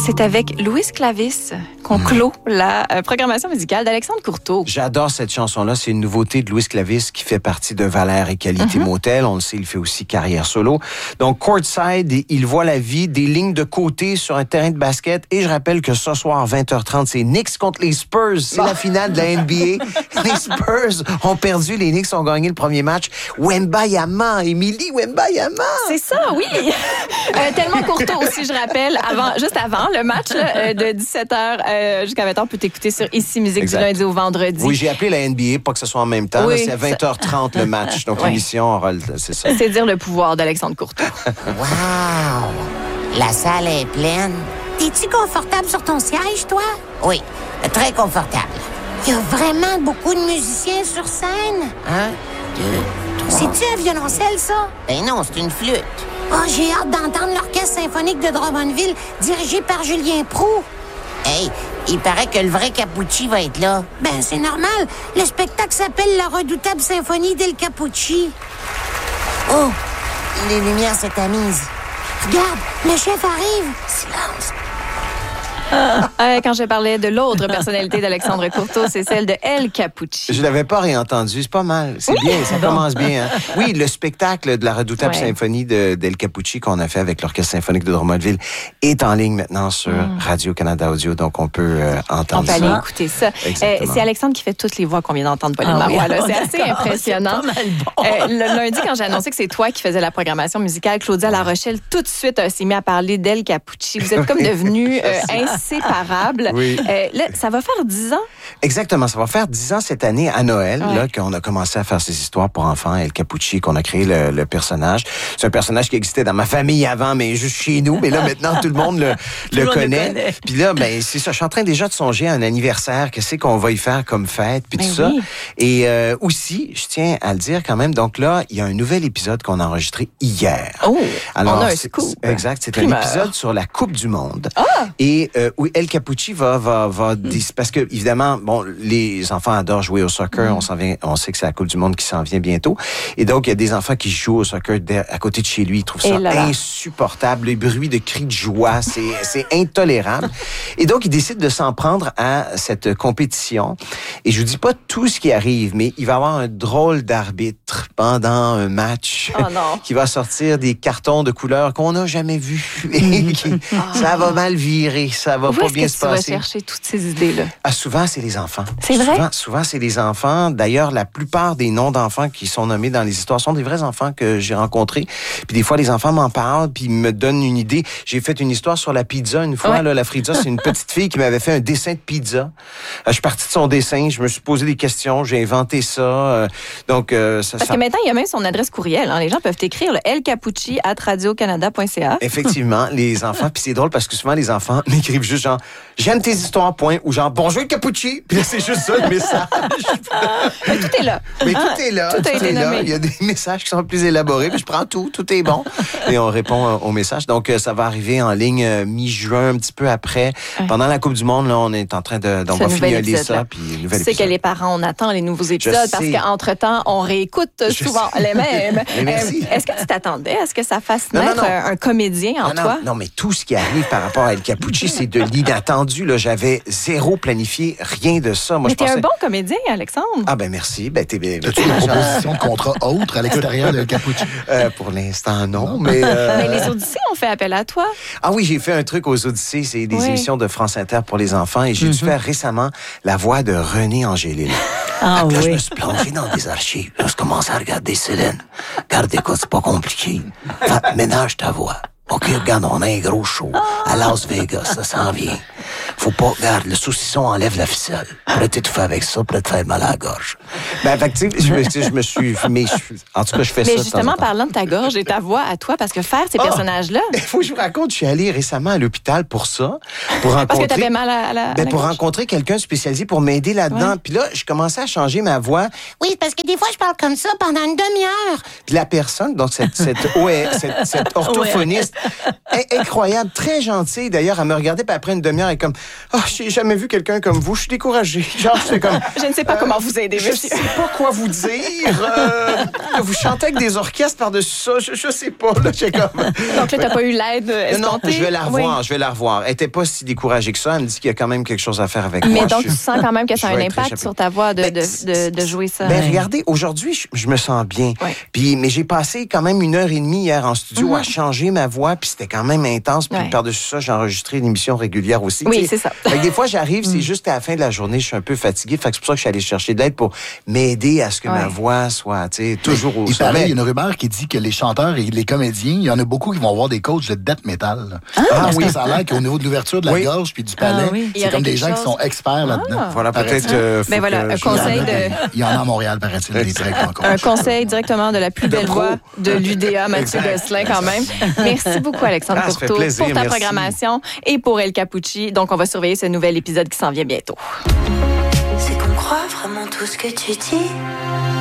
C'est avec Louis Clavis qu'on clôt la programmation musicale d'Alexandre Courteau. J'adore cette chanson-là. C'est une nouveauté de Louis Clavis qui fait partie de Valère et Qualité Motel. On le sait, il fait aussi carrière solo. Donc, courtside, il voit la vie, des lignes de côté sur un terrain de basket. Et je rappelle que ce soir, 20h30, c'est Knicks contre les Spurs. C'est la finale de la NBA. Les Spurs ont perdu. Les Knicks ont gagné le premier match. Wembanyama, Émilie Wembanyama. C'est ça, oui. Tellement Courteau aussi, je rappelle, juste avant le match là, de 17h jusqu'à 20h, on peut t'écouter sur Ici Musique du lundi au vendredi. Oui, j'ai appelé la NBA, pas que ce soit en même temps. Oui, là, c'est à 20h30 le match. Donc, l'émission, c'est ça. C'est dire le pouvoir d'Alexandre Courteau. Wow! La salle est pleine. T'es-tu confortable sur ton siège, toi? Oui, très confortable. Il y a vraiment beaucoup de musiciens sur scène? 1, 2, 3... C'est-tu un violoncelle, ça? Ben non, c'est une flûte. Oh, j'ai hâte d'entendre l'Orchestre symphonique de Drummondville, dirigé par Julien Proulx. Hey, il paraît que le vrai Capucci va être là. Ben, c'est normal. Le spectacle s'appelle La redoutable symphonie del Capucci. Oh, les lumières se tamisent. Regarde, le chef arrive. Silence. Quand je parlais de l'autre personnalité d'Alexandre Courteau, c'est celle de El Capucci. Je l'avais pas réentendu, c'est pas mal. C'est bien, ça commence bien. Hein? Oui, le spectacle de la redoutable symphonie d'El Capucci qu'on a fait avec l'Orchestre symphonique de Drummondville est en ligne maintenant sur Radio-Canada Audio, donc on peut entendre ça. On peut aller écouter ça. C'est Alexandre qui fait toutes les voix qu'on vient d'entendre, Pauline Marois. Là. C'est assez impressionnant. Le lundi, quand j'ai annoncé que c'est toi qui faisais la programmation musicale, Claudia La Rochelle, tout de suite s'est mis à parler d'El Capucci. Vous êtes comme devenus inséparables. Oui. Là, ça va faire 10 ans? Exactement, ça va faire 10 ans cette année à Noël là qu'on a commencé à faire ces histoires pour enfants, El Capucci, qu'on a créé le personnage. C'est un personnage qui existait dans ma famille avant, mais juste chez nous. Mais là, maintenant, tout le monde le connaît. Puis là, ben c'est ça. Je suis en train déjà de songer à un anniversaire. Qu'est-ce qu'on va y faire comme fête, puis tout ça. Et aussi, je tiens à le dire quand même. Donc là, il y a un nouvel épisode qu'on a enregistré hier. Oh, alors, on a un scoop. Exact. C'est un épisode sur la Coupe du Monde. Et oui, El Capucci va parce que évidemment, bon, les enfants adorent jouer au soccer. On sait que c'est la Coupe du Monde qui s'en vient bientôt. Et donc, il y a des enfants qui jouent au soccer à côté de chez lui. Ils trouvent ça insupportable. Les bruits de cris de joie, c'est intolérable. Et donc, ils décident de s'en prendre à cette compétition. Et je vous dis pas tout ce qui arrive, mais il va y avoir un drôle d'arbitre pendant un match qui va sortir des cartons de couleur qu'on n'a jamais vus. Et ça va mal virer. Ça va pas bien se passer. Où est-ce que tu vas chercher toutes ces idées-là? Souvent, c'est les enfants. C'est vrai? Souvent, c'est les enfants. D'ailleurs, la plupart des noms d'enfants qui sont nommés dans les histoires sont des vrais enfants que j'ai rencontrés. Puis des fois, les enfants m'en parlent, puis ils me donnent une idée. J'ai fait une histoire sur la pizza une fois. Là, la pizza, c'est une petite fille qui m'avait fait un dessin de pizza. Je suis parti de son dessin, je me suis posé des questions, j'ai inventé ça. Parce que maintenant, il y a même son adresse courriel. Hein. Les gens peuvent écrire elcapucci@radiocanada.ca. Effectivement, les enfants. Puis c'est drôle parce que souvent, les enfants m'écrivent juste genre « J'aime tes histoires, point » ou genre « Bonjour, Capucci ». Puis là, c'est juste ça, le message. Mais tout est là. Mais tout est là. Tout a été nommé. Il y a des messages qui sont plus élaborés, puis je prends tout est bon. Et on répond aux messages. Donc, ça va arriver en ligne mi-juin, un petit peu après. Pendant la Coupe du Monde, là, on est en train on va fignoler ça. Puis nouvel épisode. Que les parents, on attend les nouveaux épisodes parce qu'entre-temps, on réécoute souvent les mêmes. Merci. Est-ce que tu t'attendais à ce que ça fasse naître un comédien en toi? Non, mais tout ce qui arrive par rapport à El Capucci, c'est de l'inattendu. Là, j'avais zéro planifié, rien de ça. Moi, mais t'es un bon comédien, Alexandre. Ah ben merci. Ben, t'as-tu une proposition de contrat autre à l'extérieur de El Capucci? Pour l'instant, non. Mais les Odyssées ont fait appel à toi. Ah oui, j'ai fait un truc aux Odyssées. C'est des émissions de France Inter pour les enfants. Et j'ai dû faire récemment la voix de René Angélil. Là, je me suis plongé dans des archives. Là, je commence à regarder Céline. Regarde, écoute, c'est pas compliqué. Ménage ta voix. OK, regarde, on a un gros show à Las Vegas, ça s'en vient. Faut pas, regarde, le saucisson enlève la ficelle. Puis là, t'étouffer avec ça, puis là, te faire mal à la gorge. Ben, fait que, tu sais, je me suis... en tout cas, je fais ça. Mais justement, parlant de ta gorge et ta voix à toi, parce que faire ces personnages-là... Il faut que je vous raconte, je suis allé récemment à l'hôpital pour ça. Pour rencontrer... Parce que t'avais mal à la pour gorge. rencontrer quelqu'un spécialisé pour m'aider là-dedans. Puis là, je commençais à changer ma voix. Oui, parce que des fois, je parle comme ça pendant une demi-heure. Puis la personne, donc cette orthophoniste, incroyable, très gentille. D'ailleurs, elle me regardait, puis après une demi-heure, elle est comme, j'ai jamais vu quelqu'un comme vous. Je suis découragé. Genre, j'étais comme... Je ne sais pas comment vous aider, Je monsieur. sais pas quoi vous dire. Vous chantez avec des orchestres par-dessus ça. Je sais pas. Là, j'ai comme... Donc là, t'as pas eu l'aide escomptée? Non, je vais la revoir. Oui. Je vais la revoir. Elle était pas si découragée que ça. Elle me dit qu'il y a quand même quelque chose à faire avec moi. Mais donc, tu sens quand même que ça a je un vais être impact échappé. sur ta voix de jouer ça. Ben, regardez, aujourd'hui, je me sens bien. Ouais. Mais j'ai passé quand même 1h30 hier en studio à changer ma voix, puis c'était quand même intense. Puis par-dessus ça, j'ai enregistré une émission régulière aussi. Oui, c'est ça. Fait que des fois, j'arrive, c'est juste à la fin de la journée, je suis un peu fatigué. Fait que c'est pour ça que je suis allé chercher de l'aide pour m'aider à ce que ma voix soit, toujours au sommet. Il paraît, il y a une rumeur qui dit que les chanteurs et les comédiens, il y en a beaucoup qui vont avoir des coachs de death metal. Parce que ça a l'air qu'au niveau de l'ouverture de la gorge puis du palais, c'est comme des gens qui sont experts là-dedans. Voilà, peut-être... Ben voilà, un conseil Il y en a à Montréal, paraît-il, des très grands coachs. Un conseil directement de la plus belle voix de l'UDA, Mathieu Gosselin, quand même. Merci beaucoup, Alexandre Courteau, pour ta programmation et pour El Capucci. Donc, on va surveiller ce nouvel épisode qui s'en vient bientôt. C'est qu'on croit vraiment tout ce que tu dis.